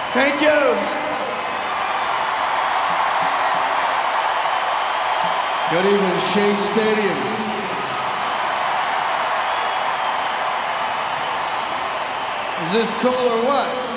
Thank you. Good evening, Shea Stadium. Is this cool or what?